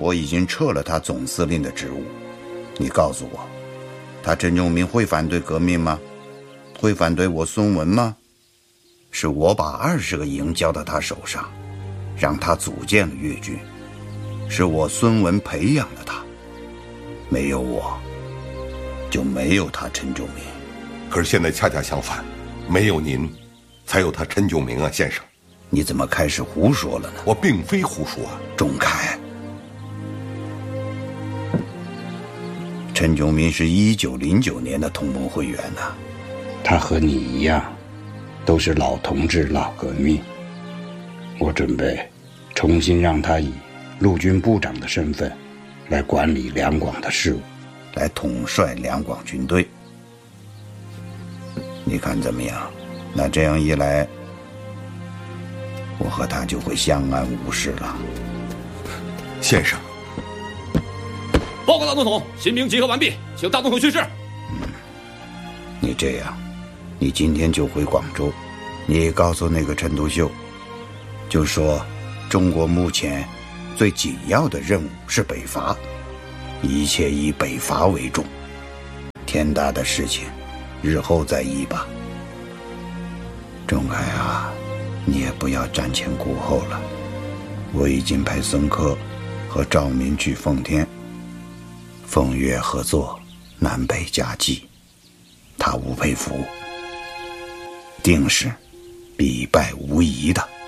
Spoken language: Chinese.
我已经撤了他总司令的职务。你告诉我，他陈仲明会反对革命吗？会反对我孙文吗？是我把20个营交到他手上，让他组建了粤军，是我孙文培养了他。没有我，就没有他陈仲明。 可是现在恰恰相反，没有您，才有他陈炯明啊，先生。 你怎么开始胡说了呢？ 我并非胡说啊。 仲恺，陈炯明是1909年的同盟会员呐。 他和你一样，都是老同志、老革命。我准备重新让他以陆军部长的身份来管理两广的事务， 来统帅两广军队。你看怎么样？那这样一来，我和他就会相安无事了。 先生， 报告大总统，新兵集合完毕，请大总统训示。 你这样，你今天就回广州，你告诉那个陈独秀，就说中国目前最紧要的任务是北伐，一切以北伐为重，天大的事情日后再议吧。仲恺啊，你也不要瞻前顾后了。我已经派孙科和赵明去奉天，奉粤合作，南北夹击，他吴佩孚定是必败无疑的。